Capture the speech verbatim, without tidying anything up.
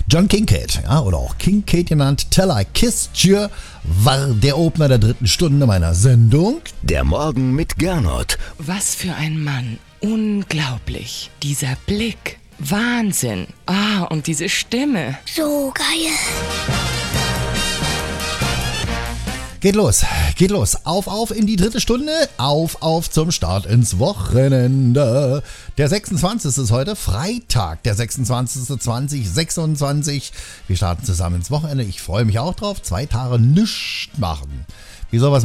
John Kincaid, ja, oder auch Kincaid genannt, Till I Kissed You, war der Opener der dritten Stunde meiner Sendung. Der Morgen mit Gernot. Was für ein Mann. Unglaublich. Dieser Blick. Wahnsinn. Ah, und diese Stimme. So geil. Geht los, geht los. Auf, auf in die dritte Stunde. Auf, auf zum Start ins Wochenende. Der sechsundzwanzigste ist heute, Freitag, der sechsundzwanzigste zwanzig sechsundzwanzig. Wir starten zusammen ins Wochenende. Ich freue mich auch drauf. Zwei Tage nichts machen. Wie soll was